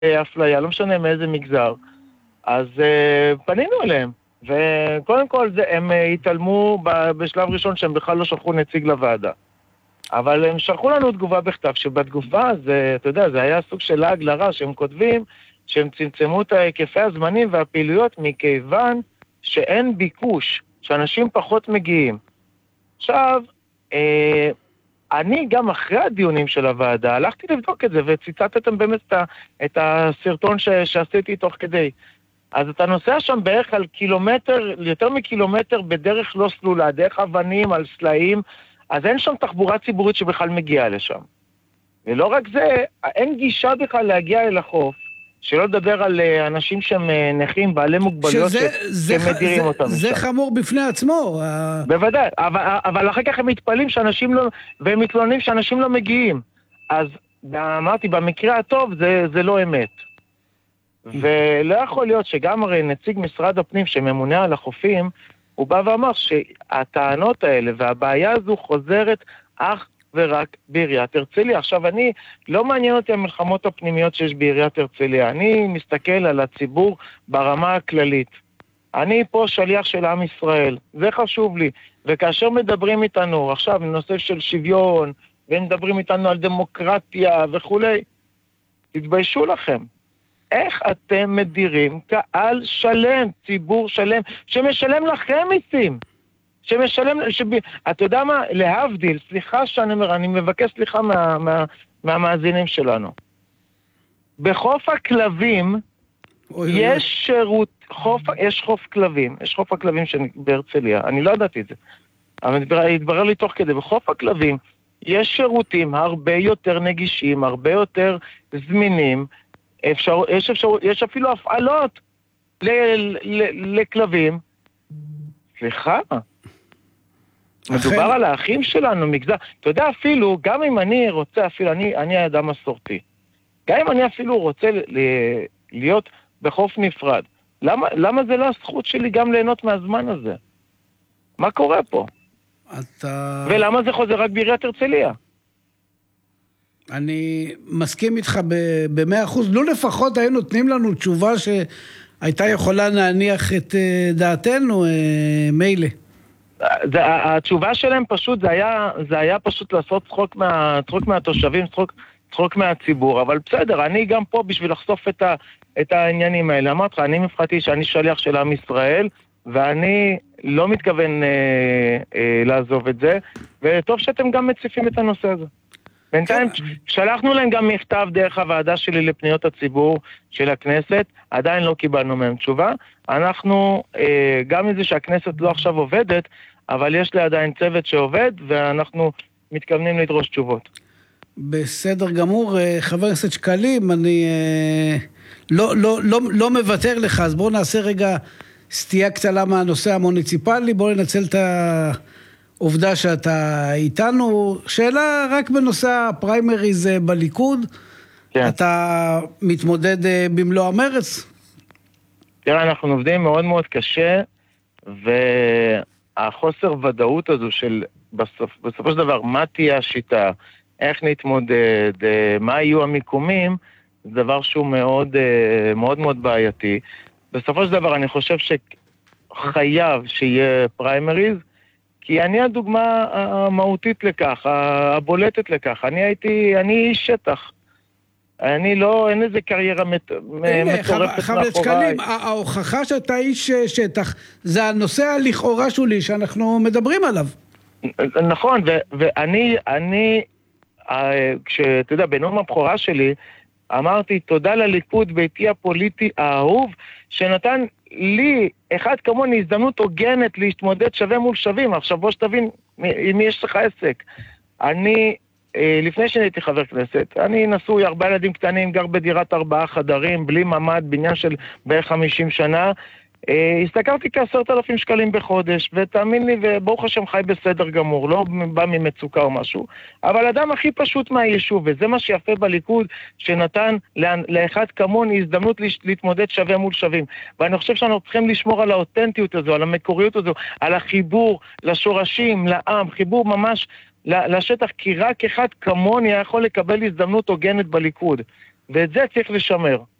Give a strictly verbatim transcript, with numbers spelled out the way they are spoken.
אפליה, לא משנה מאיזה מגזר. אז uh, פנינו אליהם, וקודם כל זה, הם uh, התעלמו ב- בשלב ראשון שהם בכלל לא שלחו נציג לוועדה. אבל הם שלחו לנו תגובה בכתב, שבתגובה זה, אתה יודע, זה היה סוג של לעג לרש, שהם כותבים שהם צמצמו את היקפי הזמנים והפעילויות מכיוון שאין ביקוש, שאנשים פחות מגיעים. עכשיו, אה, אני גם אחרי הדיונים של הוועדה, הלכתי לבדוק את זה, וציטטתם באמת את, ה, את הסרטון ש, שעשיתי תוך כדי. אז אתה נוסע שם בערך על קילומטר, יותר מקילומטר בדרך לא סלולה, דרך אבנים, על סלעים, אז אין שם תחבורה ציבורית שבכלל מגיעה לשם. ולא רק זה, אין גישה בכלל להגיע אל החוף, שלא לדבר על אנשים שהם נכים, בעלי מוגבלויות שמדירים אותם משם. זה חמור בפני עצמו. בוודאי, אבל, אבל אחר כך הם מתפעלים שאנשים לא, והם מתלוננים שאנשים לא מגיעים. אז אמרתי, במקרה הטוב זה, זה לא אמת. ולא יכול להיות שגם הרי נציג משרד הפנים שממונה על החופים, הוא בא ואמר שהטענות האלה והבעיה הזו חוזרת אך ורק בעיריית הרצליה. עכשיו, אני, לא מעניין אותי המלחמות הפנימיות שיש בעיריית הרצליה. אני מסתכל על הציבור ברמה הכללית. אני פה שליח של עם ישראל, זה חשוב לי. וכאשר מדברים איתנו עכשיו בנושא של שוויון, ומדברים איתנו על דמוקרטיה וכולי, תתביישו לכם. איך אתם מדירים קהל שלם, ציבור שלם, שמשלם לכם מיסים? שמשלם, שב... אתה יודע מה? להבדיל, סליחה שאני אומר, אני מבקש סליחה מה, מה, מהמאזינים שלנו. בחוף הכלבים, אוי, יש אוי. שירות, חוף, יש חוף כלבים, יש חוף הכלבים בהרצליה, אני לא ידעתי את זה, אבל התברר לי תוך כדי, בחוף הכלבים, יש שירותים הרבה יותר נגישים, הרבה יותר זמינים, אפשר, יש, אפשר, יש אפילו הפעלות ל, ל, לכלבים. סליחה, מדובר על האחים שלנו, מגזר. אתה יודע, אפילו, גם אם אני רוצה, אפילו, אני, אני האדם מסורתי, גם אם אני אפילו רוצה ל, להיות בחוף נפרד, למה, למה זה לא הזכות שלי גם ליהנות מהזמן הזה? מה קורה פה? אתה... ולמה זה חוזר רק בעיריית הרצליה? אני מסכים איתך במאה אחוז. לא לפחות היו נותנים לנו תשובה שהייתה יכולה להניח את דעתנו, מילא. זה, התשובה שלהם פשוט, זה היה, זה היה פשוט לעשות צחוק, מה, צחוק מהתושבים, צחוק, צחוק מהציבור, אבל בסדר, אני גם פה בשביל לחשוף את, ה, את העניינים האלה. אמרתי לך, אני מבחינתי שאני שליח של עם ישראל, ואני לא מתכוון אה, אה, לעזוב את זה, וטוב שאתם גם מציפים את הנושא הזה. בינתיים שלחנו להם גם מכתב דרך הוועדה שלי לפניות הציבור של הכנסת, עדיין לא קיבלנו מהם תשובה. אנחנו, אה, גם מזה שהכנסת לא עכשיו עובדת, אבל יש לה עדיין צוות שעובד, ואנחנו מתכוונים לדרוש תשובות. בסדר גמור, חבר הכנסת שקלים, אני אה, לא, לא, לא, לא מוותר לך, אז בואו נעשה רגע סטייה קצרה מהנושא המוניציפלי, בואו ננצל את העובדה שאתה איתנו. שאלה רק בנושא הפריימריז בליכוד, כן. אתה מתמודד במלוא המרץ? תראה, אנחנו עובדים מאוד מאוד קשה, והחוסר ודאות הזו של בסוף, בסופו של דבר, מה תהיה השיטה, איך נתמודד, מה יהיו המיקומים, זה דבר שהוא מאוד מאוד מאוד בעייתי. בסופו של דבר אני חושב שחייב שיהיה פריימריז, כי אני הדוגמה המהותית לכך, הבולטת לכך. אני הייתי, אני איש שטח. אני לא, אין איזה קריירה מטורפת מאחוריי. ההוכחה שאתה איש שטח, זה הנושא הלכאורה שולי שאנחנו מדברים עליו. נכון, ואני, אני, כשאתה יודע, בנאום הבכורה שלי, אמרתי, תודה לליכוד ביתי הפוליטי האהוב, שנתן לי, אחד כמוני, הזדמנות הוגנת להתמודד שווה מול שווים. עכשיו בוא שתבין, עם מי יש לך עסק. אני, לפני שהייתי חבר כנסת, אני נשוי, ארבעה ילדים קטנים, גר בדירת ארבעה חדרים, בלי ממד, בניין של בערך חמישים שנה, הסתכרתי כעשרת אלפים שקלים בחודש, ותאמין לי, וברוך השם חי בסדר גמור, לא בא ממצוקה או משהו, אבל אדם הכי פשוט מהיישוב, וזה מה שיפה בליכוד, שנתן לאחד כמוני הזדמנות להתמודד שווה מול שווים, ואני חושב שאנחנו צריכים לשמור על האותנטיות הזו, על המקוריות הזו, על החיבור לשורשים, לעם, חיבור ממש לשטח, כי רק אחד כמוני יכול לקבל הזדמנות הוגנת בליכוד, ואת זה צריך לשמר.